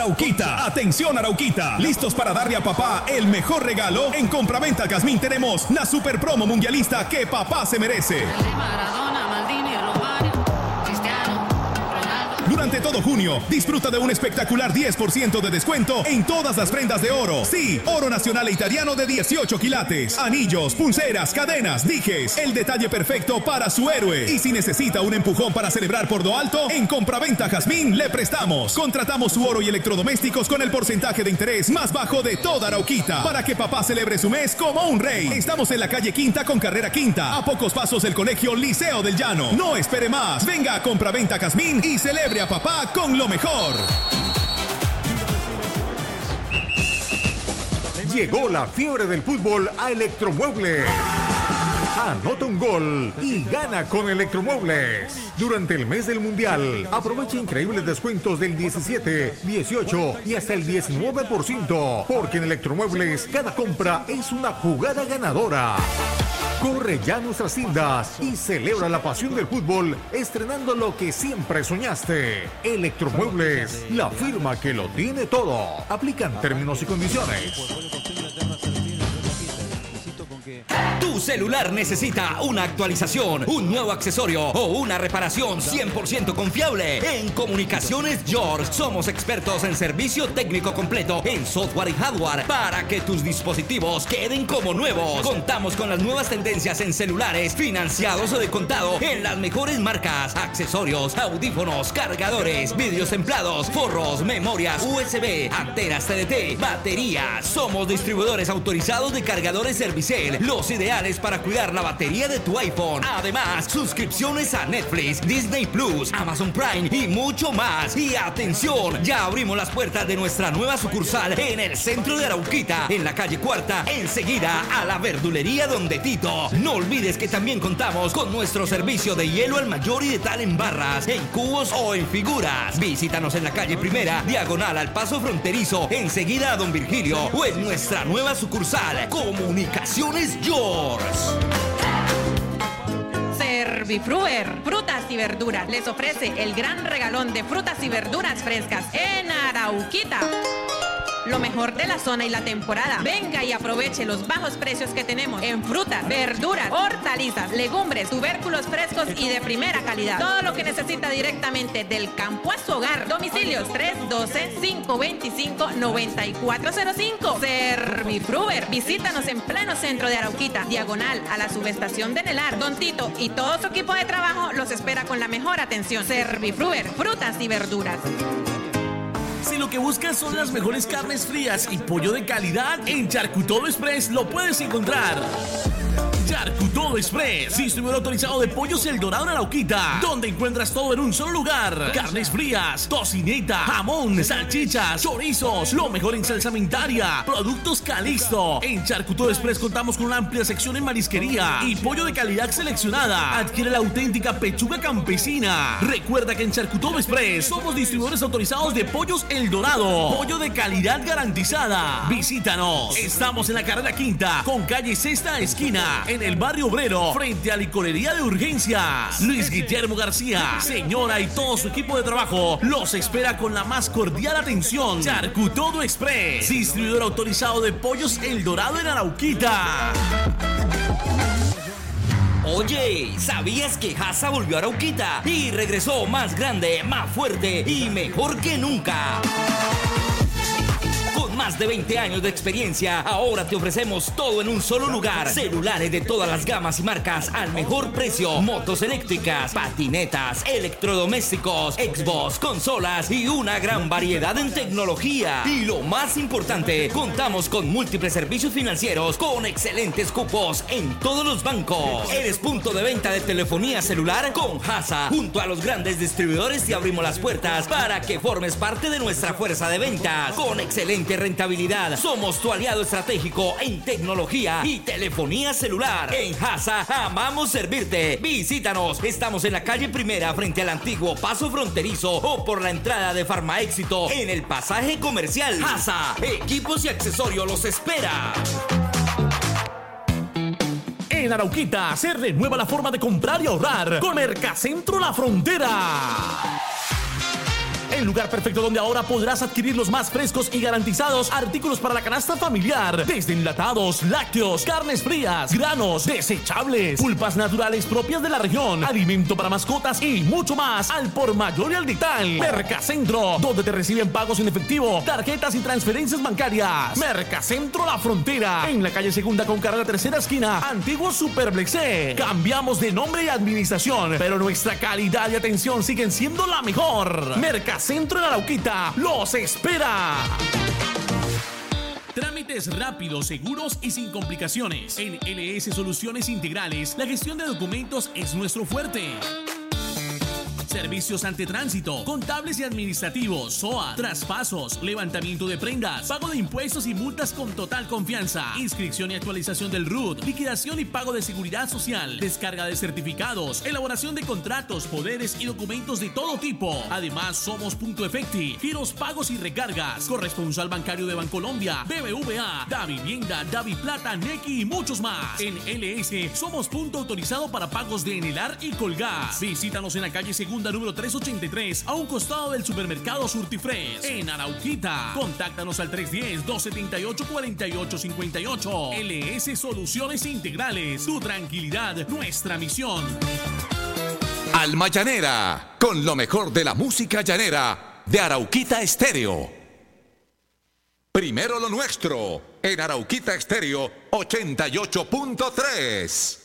Arauquita, atención Arauquita, listos para darle a papá el mejor regalo. En Compraventa Jazmín tenemos la super promo mundialista que papá se merece. Maradona, Maldini, Romario, Cristiano, Ronaldo. Durante todo junio, disfruta de un espectacular 10% de descuento en todas las prendas de oro. Sí, oro nacional e italiano de 18 quilates. Anillos, pulseras, cadenas, dijes. El detalle perfecto para su héroe. Y si necesita un empujón para celebrar por lo alto, en Compraventa Jazmín le prestamos. Contratamos su oro y electrodomésticos con el porcentaje de interés más bajo de toda Arauquita, para que papá celebre su mes como un rey. Estamos en la calle Quinta con carrera Quinta, a pocos pasos del colegio Liceo del Llano. No espere más. Venga a Compraventa Jazmín y celebre a papá con lo mejor. Llegó la fiebre del fútbol a Electromuebles. Anota un gol y gana con Electromuebles. Durante el mes del Mundial, aprovecha increíbles descuentos del 17, 18 y hasta el 19%, porque en Electromuebles cada compra es una jugada ganadora. Corre ya a nuestras tiendas y celebra la pasión del fútbol estrenando lo que siempre soñaste. Electromuebles, la firma que lo tiene todo. Aplican términos y condiciones. Tu celular necesita una actualización, un nuevo accesorio o una reparación 100% confiable. En Comunicaciones George somos expertos en servicio técnico completo en software y hardware para que tus dispositivos queden como nuevos. Contamos con las nuevas tendencias en celulares financiados o de contado en las mejores marcas, accesorios, audífonos, cargadores, vidrios templados, forros, memorias USB, antenas TDT, baterías. Somos distribuidores autorizados de cargadores Servicel, los ideales para cuidar la batería de tu iPhone. Además, suscripciones a Netflix, Disney Plus, Amazon Prime y mucho más. Y atención, ya abrimos las puertas de nuestra nueva sucursal en el centro de Arauquita, en la calle Cuarta, enseguida a la verdulería Donde Tito. No olvides que también contamos con nuestro servicio de hielo al mayor y de tal en barras, en cubos o en figuras. Visítanos en la calle Primera, diagonal al paso fronterizo, enseguida a Don Virgilio, o en nuestra nueva sucursal, Comunicaciones George. Servifruer, frutas y verduras, les ofrece el gran regalón de frutas y verduras frescas en Arauquita. Lo mejor de la zona y la temporada. Venga y aproveche los bajos precios que tenemos en frutas, verduras, hortalizas, legumbres, tubérculos frescos y de primera calidad. Todo lo que necesita directamente del campo a su hogar. Domicilios 312-525-9405. Servifruer. Visítanos en pleno centro de Arauquita, diagonal a la subestación de Nelar. Don Tito y todo su equipo de trabajo los espera con la mejor atención. Servifruer, frutas y verduras. Si lo que buscas son las mejores carnes frías y pollo de calidad, en Charcutodo Express lo puedes encontrar. Charcutodo Express, distribuidor autorizado de Pollos El Dorado en Arauquita, donde encuentras todo en un solo lugar: carnes frías, tocineta, jamón, salchichas, chorizos, lo mejor en salsamentaria, productos Calisto. En Charcutodo Express contamos con una amplia sección en marisquería y pollo de calidad seleccionada. Adquiere la auténtica pechuga campesina. Recuerda que en Charcutodo Express somos distribuidores autorizados de Pollos El Dorado, pollo de calidad garantizada. Visítanos. Estamos en la carrera Quinta con calle Sexta esquina, en el barrio Obrero, frente a Licorería de Urgencias. Luis Guillermo García, señora y todo su equipo de trabajo los espera con la más cordial atención. Charcutodo Express, distribuidor autorizado de Pollos El Dorado en Arauquita. Oye, ¿sabías que Hasa volvió a Arauquita y regresó más grande, más fuerte y mejor que nunca? Con más de 20 años de experiencia, ahora te ofrecemos todo en un solo lugar. Celulares de todas las gamas y marcas al mejor precio, motos eléctricas, patinetas, electrodomésticos, Xbox, consolas y una gran variedad en tecnología. Y lo más importante, contamos con múltiples servicios financieros con excelentes cupos en todos los bancos. Eres punto de venta de telefonía celular con Hasa. Junto a los grandes distribuidores te abrimos las puertas para que formes parte de nuestra fuerza de ventas con excelente rentabilidad. Somos tu aliado estratégico en tecnología y telefonía celular. En Hasa amamos servirte. Visítanos. Estamos en la calle Primera frente al antiguo paso fronterizo o por la entrada de Farmaéxito en el pasaje comercial. Hasa, equipos y accesorios los espera. En Arauquita se renueva la forma de comprar y ahorrar con Mercacentro La Frontera. el lugar perfecto donde ahora podrás adquirir los más frescos y garantizados artículos para la canasta familiar, desde enlatados, lácteos, carnes frías, granos, desechables, pulpas naturales propias de la región, alimento para mascotas y mucho más al por mayor y al detalle. Mercacentro, donde te reciben pagos en efectivo, tarjetas y transferencias bancarias. Mercacentro La Frontera, en la calle Segunda con carrera Tercera esquina, antiguo Superblexé. Cambiamos de nombre y administración, pero nuestra calidad y atención siguen siendo la mejor. Mercacentro en Arauquita los espera. Trámites rápidos, seguros y sin complicaciones. En LS Soluciones Integrales, la gestión de documentos es nuestro fuerte. Servicios ante tránsito, contables y administrativos, SOA, traspasos, levantamiento de prendas, pago de impuestos y multas con total confianza, inscripción y actualización del RUT, liquidación y pago de seguridad social, descarga de certificados, elaboración de contratos, poderes y documentos de todo tipo. Además, somos Punto Efecti, giros, pagos y recargas, corresponsal bancario de Bancolombia, BBVA, Davivienda, Daviplata, Nequi y muchos más. En LS somos punto autorizado para pagos de Enelar y Colgas. Visítanos en la calle Segunda número 383, a un costado del supermercado Surtifresh, en Arauquita. Contáctanos al 310-278-4858. LS Soluciones Integrales. Tu tranquilidad, nuestra misión. Alma Llanera, con lo mejor de la música llanera de Arauquita Estéreo. Primero lo nuestro, en Arauquita Estéreo 88.3.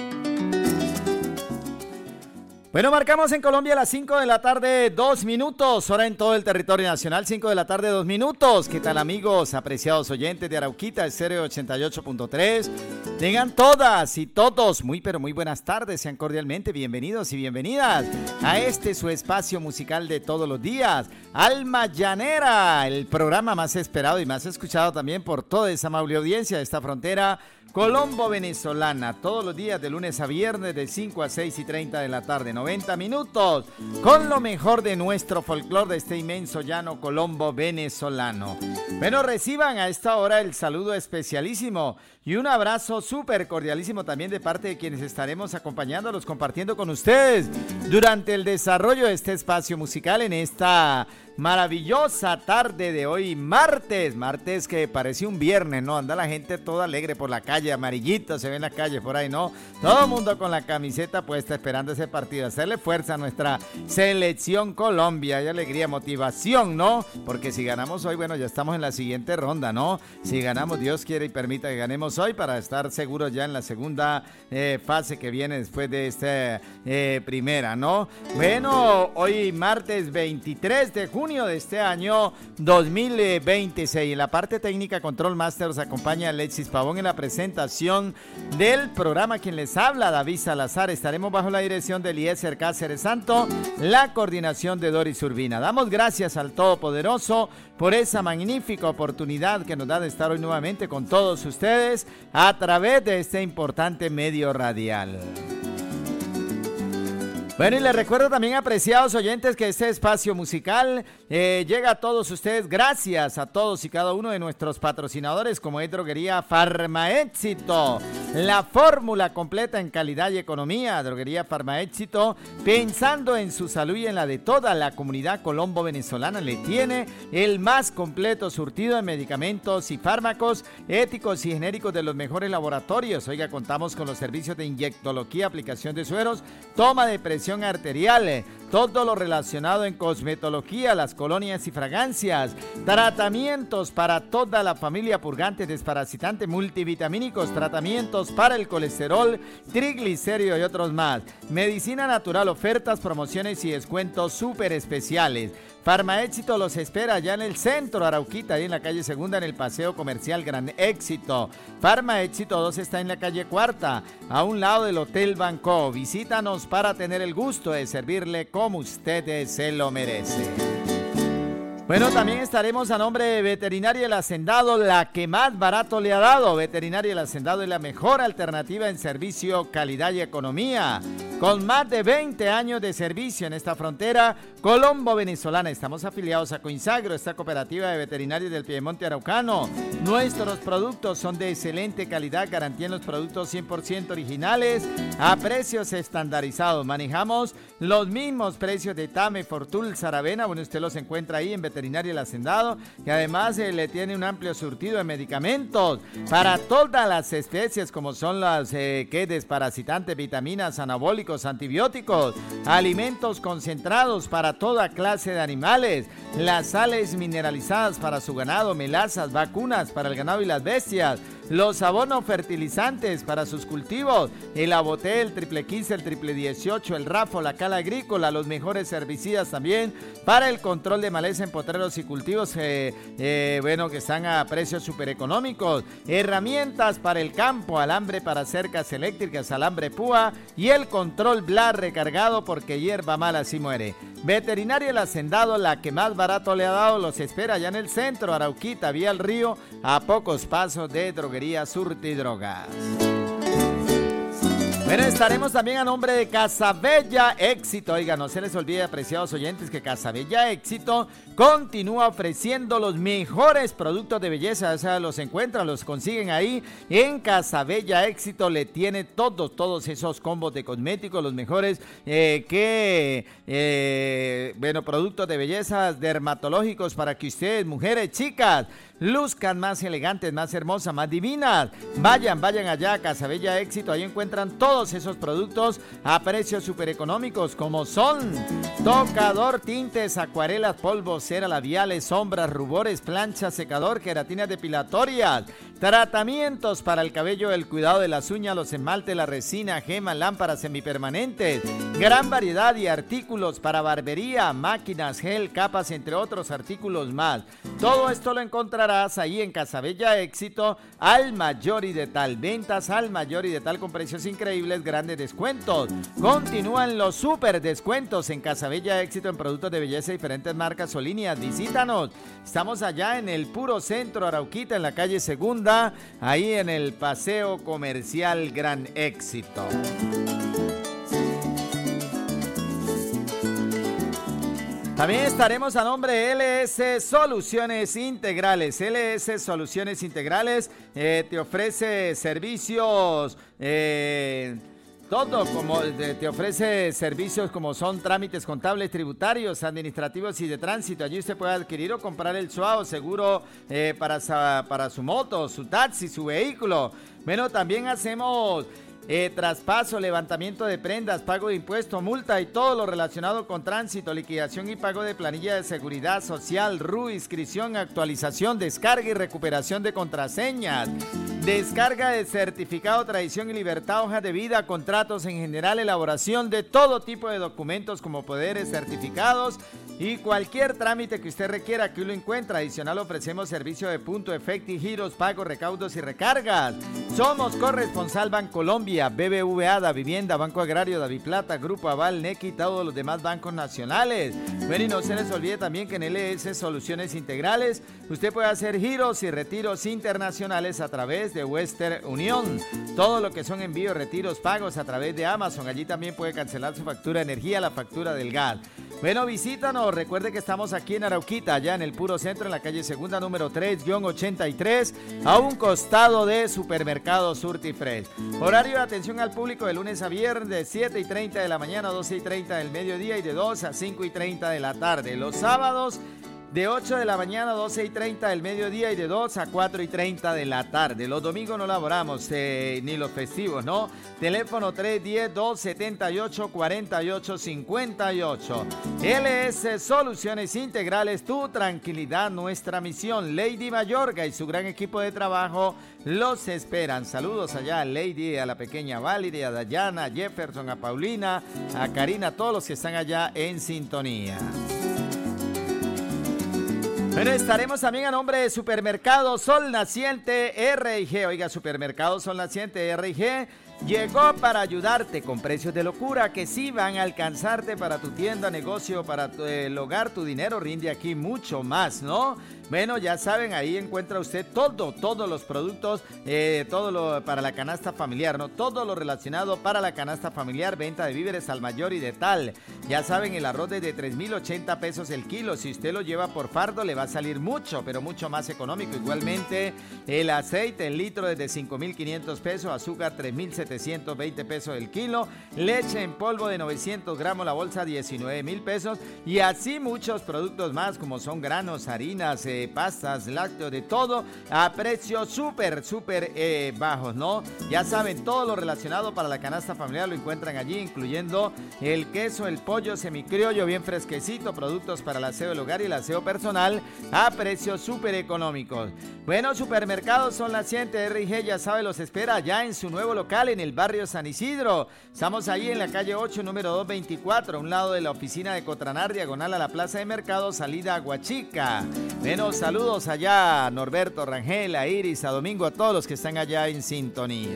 Bueno, marcamos en Colombia a las 5 de la tarde, 2 minutos, hora en todo el territorio nacional, 5 de la tarde, 2 minutos. ¿Qué tal, amigos, apreciados oyentes de Arauquita Estéreo 88.3? Tengan todas y todos muy pero muy buenas tardes, sean cordialmente bienvenidos y bienvenidas a este su espacio musical de todos los días, Alma Llanera, el programa más esperado y más escuchado también por toda esa amable audiencia de esta frontera colombo-venezolana, todos los días de lunes a viernes de 5 a 6:30 de la tarde, 90 minutos, con lo mejor de nuestro folclore de este inmenso llano colombo-venezolano. Bueno, reciban a esta hora el saludo especialísimo y un abrazo súper cordialísimo también de parte de quienes estaremos acompañándolos, compartiendo con ustedes durante el desarrollo de este espacio musical en esta maravillosa tarde de hoy, martes que parece un viernes, ¿no? Anda la gente toda alegre por la calle, amarillito se ve en la calle por ahí, ¿no? Todo el mundo con la camiseta puesta esperando ese partido, hacerle fuerza a nuestra selección Colombia, hay alegría, motivación, ¿no? Porque si ganamos hoy, bueno, ya estamos en la siguiente ronda, ¿no? Si ganamos, Dios quiere y permita que ganemos hoy para estar seguros ya en la segunda fase que viene después de esta primera, ¿no? Bueno, hoy martes 23 de junio de este año 2026. En la parte técnica, Control Master, nos acompaña Alexis Pavón en la presentación del programa. Quien les habla, David Salazar. Estaremos bajo la dirección de Eliezer Cáceres Santo, la coordinación de Doris Urbina. Damos gracias al Todopoderoso por esa magnífica oportunidad que nos da de estar hoy nuevamente con todos ustedes a través de este importante medio radial. Bueno, y les recuerdo también, apreciados oyentes, que este espacio musical llega a todos ustedes gracias a todos y cada uno de nuestros patrocinadores, como es Droguería Farmaéxito, la fórmula completa en calidad y economía. Droguería Farmaéxito, pensando en su salud y en la de toda la comunidad colombo-venezolana, le tiene el más completo surtido de medicamentos y fármacos éticos y genéricos de los mejores laboratorios. Oiga, contamos con los servicios de inyectología, aplicación de sueros, toma de presión arterial, todo lo relacionado en cosmetología, las colonias y fragancias, tratamientos para toda la familia, purgantes, desparasitantes, multivitamínicos, tratamientos para el colesterol, triglicéridos y otros más. Medicina natural, ofertas, promociones y descuentos súper especiales. Farmaéxito los espera allá en el centro Arauquita, ahí en la calle Segunda, en el Paseo Comercial Gran Éxito. Farmaéxito 2 está en la calle Cuarta, a un lado del Hotel Banco. Visítanos para tener el gusto de servirle como usted se lo merece. Bueno, también estaremos a nombre de Veterinaria El Hacendado, la que más barato le ha dado. Veterinaria El Hacendado es la mejor alternativa en servicio, calidad y economía. Con más de 20 años de servicio en esta frontera colombo-venezolana. Estamos afiliados a Coinsagro, esta cooperativa de veterinarios del Piedemonte araucano. Nuestros productos son de excelente calidad, garantía en los productos 100% originales, a precios estandarizados. Manejamos los mismos precios de Tame, Fortul, Saravena. Bueno, usted los encuentra ahí en Veterinaria El Hacendado, que además le tiene un amplio surtido de medicamentos para todas las especies, como son las desparasitantes, vitaminas, anabólicos, antibióticos, alimentos concentrados para toda clase de animales, las sales mineralizadas para su ganado, melazas, vacunas para el ganado y las bestias, los abonos fertilizantes para sus cultivos, el Aboté, el Triple 15, el Triple 18, el Rafo, la Cala Agrícola, los mejores herbicidas también para el control de maleza en potreros y cultivos, que están a precios súper económicos, herramientas para el campo, alambre para cercas eléctricas, alambre púa y el control Blar recargado porque hierba mala sí muere. Veterinaria El Hacendado, la que más barato le ha dado, los espera allá en el centro, Arauquita, vía al río, a pocos pasos de Droguería Surtidrogas. Bueno, estaremos también a nombre de Casabella Éxito. Oiga, no se les olvide, apreciados oyentes, que Casabella Éxito continúa ofreciendo los mejores productos de belleza. O sea, los encuentran, los consiguen ahí en Casabella Éxito. Le tiene todos esos combos de cosméticos, los mejores productos de belleza dermatológicos para que ustedes, mujeres, chicas, luzcan más elegantes, más hermosas, más divinas. Vayan allá a Casabella Éxito. Ahí encuentran todos esos productos a precios súper económicos, como son tocador, tintes, acuarelas, polvos, cera, labiales, sombras, rubores, planchas, secador, queratinas depilatorias, tratamientos para el cabello, el cuidado de las uñas, los esmaltes, la resina, gemas, lámparas semipermanentes, gran variedad de artículos para barbería, máquinas, gel, capas, entre otros artículos más. Todo esto lo encontrarás ahí en Casabella Éxito, al mayor y de tal. Ventas al mayor y de tal con precios increíbles, grandes descuentos. Continúan los super descuentos en Casabella Éxito en productos de belleza, diferentes marcas o líneas. Visítanos. Estamos allá en el puro centro Arauquita, en la calle Segunda, ahí en el Paseo Comercial Gran Éxito. También estaremos a nombre de LS Soluciones Integrales. LS Soluciones Integrales te ofrece servicios, te ofrece servicios como son trámites contables, tributarios, administrativos y de tránsito. Allí usted puede adquirir o comprar el SUA, seguro para su moto, su taxi, su vehículo. Bueno, también hacemos traspaso, levantamiento de prendas, pago de impuestos, multa y todo lo relacionado con tránsito, liquidación y pago de planilla de seguridad social, RU, inscripción, actualización, descarga y recuperación de contraseñas, descarga de certificado, tradición y libertad, hoja de vida, contratos en general, elaboración de todo tipo de documentos como poderes, certificados y cualquier trámite que usted requiera, aquí lo encuentra. Adicional, ofrecemos servicio de punto, efecto y giros, pagos, recaudos y recargas. Somos corresponsal Bancolombia, BBVA, Da Vivienda, Banco Agrario, Daviplata, Grupo Aval, NEC y todos los demás bancos nacionales. Bueno, y no se les olvide también que en LS Soluciones Integrales usted puede hacer giros y retiros internacionales a través de Western Union. Todo lo que son envíos, retiros, pagos a través de Amazon. Allí también puede cancelar su factura de energía, la factura del gas. Bueno, visítanos, recuerde que estamos aquí en Arauquita, allá en el puro centro, en la calle Segunda número 3-83, a un costado de Supermercado Surtifresh. Horario de atención al público de lunes a viernes, de 7:30 de la mañana a 12:30 del mediodía y de 2 a 5:30 de la tarde. Los sábados, de 8 de la mañana a 12:30 del mediodía y de 2 a 4:30 de la tarde. Los domingos no laboramos, ni los festivos, ¿no? Teléfono 310-278-4858. LS Soluciones Integrales, tu tranquilidad, nuestra misión. Lady Mayorga y su gran equipo de trabajo los esperan. Saludos allá a Lady, a la pequeña Valeria, a Dayana, a Jefferson, a Paulina, a Karina, a todos los que están allá en sintonía. Bueno, estaremos también a nombre de Supermercado Sol Naciente R&G. Oiga, Supermercado Sol Naciente R&G llegó para ayudarte con precios de locura que sí van a alcanzarte para tu tienda, negocio, para el hogar. Tu dinero rinde aquí mucho más, ¿no? Bueno, ya saben, ahí encuentra usted todos los productos, para la canasta familiar, ¿no? Todo lo relacionado para la canasta familiar, venta de víveres al mayor y de tal. Ya saben, el arroz es de 3,080 pesos el kilo. Si usted lo lleva por fardo, le va a salir mucho, pero mucho más económico. Igualmente, el aceite en litro es de 5,500 pesos, azúcar 3,720 pesos el kilo, leche en polvo de 900 gramos la bolsa 19,000 pesos, y así muchos productos más como son granos, harinas, pastas, lácteos, de todo a precios súper bajos, ¿no? Ya saben, todo lo relacionado para la canasta familiar lo encuentran allí, incluyendo el queso, el pollo semicriollo bien fresquecito, productos para el aseo del hogar y el aseo personal a precios súper económicos. Bueno, Supermercados Son Naciente RG, ya sabe, los espera ya en su nuevo local en el barrio San Isidro. Estamos ahí en la calle 8, número 224, a un lado de la oficina de Cotranar, diagonal a la plaza de mercado, salida a Aguachica. Bueno, saludos allá a Norberto Rangel, a Iris, a Domingo, a todos los que están allá en sintonía.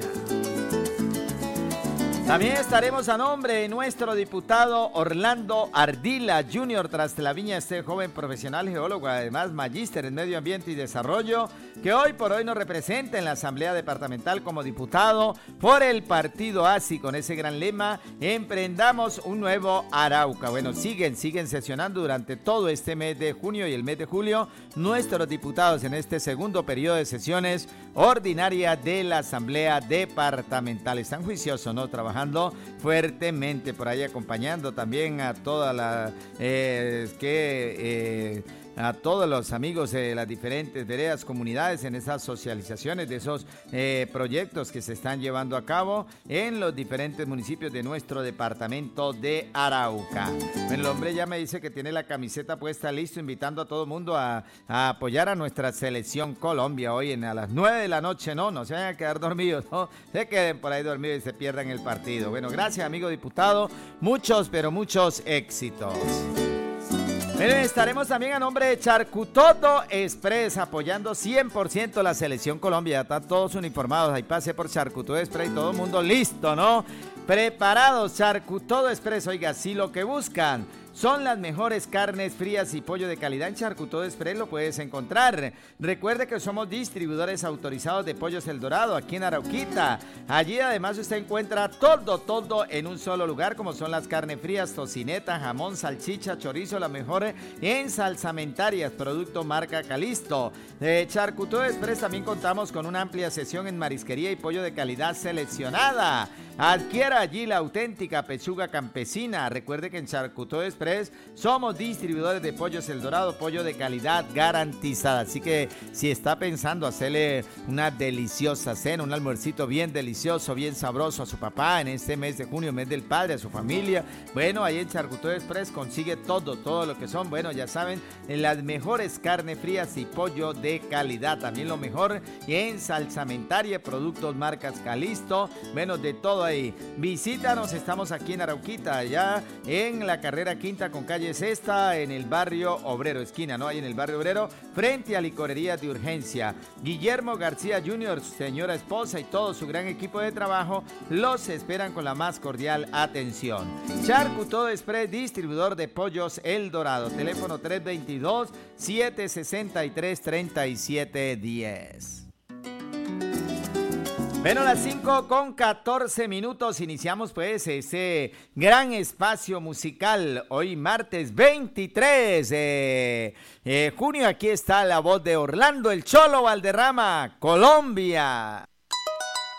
También estaremos a nombre de nuestro diputado Orlando Ardila Jr. tras la viña, este joven profesional geólogo, además magíster en medio ambiente y desarrollo, que hoy por hoy nos representa en la Asamblea Departamental como diputado por el Partido ASI, con ese gran lema: emprendamos un nuevo Arauca. Bueno, siguen sesionando durante todo este mes de junio y el mes de julio nuestros diputados en este segundo periodo de sesiones ordinarias de la Asamblea Departamental. Están juiciosos, ¿no? Trabajando fuertemente por ahí, acompañando también a toda la a todos los amigos de las diferentes veredas, comunidades, en esas socializaciones de esos proyectos que se están llevando a cabo en los diferentes municipios de nuestro departamento de Arauca. Bueno, el hombre ya me dice que tiene la camiseta puesta, listo, invitando a todo el mundo a apoyar a nuestra selección Colombia hoy a las 9 de la noche, no se vayan a quedar dormidos, no se queden por ahí dormidos y se pierdan el partido. Bueno, gracias, amigo diputado, muchos éxitos. Estaremos también a nombre de Charcutoto Express, apoyando 100% la selección Colombia. Ya están todos uniformados, ahí pase por Charcutoto Express y todo el mundo listo, ¿no? Preparados. Charcutoto Express, oiga, si lo que buscan son las mejores carnes frías y pollo de calidad, en Charcutoto Express lo puedes encontrar. Recuerde que somos distribuidores autorizados de Pollos El Dorado aquí en Arauquita. Allí además usted encuentra todo en un solo lugar, como son las carnes frías, tocineta, jamón, salchicha, chorizo, la mejor en salsamentarias, producto marca Calisto. De Charcutoto Express también contamos con una amplia sección en marisquería y pollo de calidad seleccionada. Adquiera allí la auténtica pechuga campesina. Recuerde que en Charcutoto Express somos distribuidores de Pollos El Dorado, pollo de calidad garantizada. Así que si está pensando hacerle una deliciosa cena, un almuercito bien delicioso, bien sabroso a su papá en este mes de junio, mes del padre, a su familia, bueno, ahí en Charcutoto Express consigue todo lo que son, bueno, ya saben, las mejores carnes frías y pollo de calidad. También lo mejor en salsamentaria, productos marcas Calisto, bueno, de todo ahí. Visítanos, estamos aquí en Arauquita, allá en la carrera quinta con calle Sexta, en el barrio Obrero, esquina, ¿no? Ahí en el barrio Obrero, frente a Licorería de Urgencia. Guillermo García Jr., su señora esposa y todo su gran equipo de trabajo los esperan con la más cordial atención. Charcutoto Express, distribuidor de Pollos El Dorado. Teléfono 322-763-3710. Bueno, a las 5:14, iniciamos pues ese gran espacio musical. Hoy martes 23 de junio, aquí está la voz de Orlando El Cholo Valderrama, Colombia.